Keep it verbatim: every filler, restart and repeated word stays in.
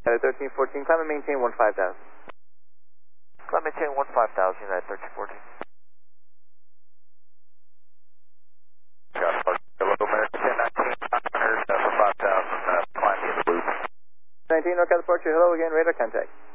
United thirteen fourteen, climb and maintain one five thousand. Climb and maintain one five thousand, United thirteen fourteen. Got it. Hello, American ten nineteen, five hundred, uh, for five thousand, uh, climb in the loop. nineteen, NorCal departure, hello again, radar contact.